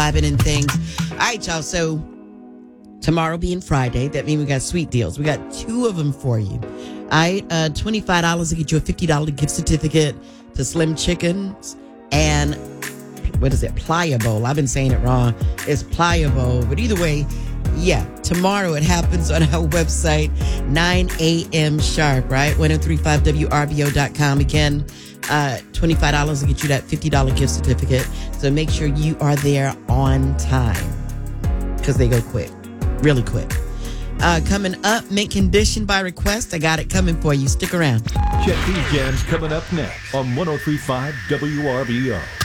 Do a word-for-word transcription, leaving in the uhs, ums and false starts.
vibing and things. All right, y'all. So tomorrow being Friday, that means we got sweet deals. We got two of them for you. All right, uh, twenty-five dollars to get you a fifty dollars gift certificate to Slim Chickens and what is it? Pliable. I've been saying it wrong. It's Pliable. But either way, yeah, tomorrow it happens on our website, nine a.m. sharp, right? ten thirty-five W R B O dot com. Again, uh, twenty-five dollars to get you that fifty dollars gift certificate. So make sure you are there on time because they go quick, really quick. Uh, coming up, Mint Condition by Request. I got it coming for you. Stick around. Check these jams coming up next on ten thirty-five W R B O.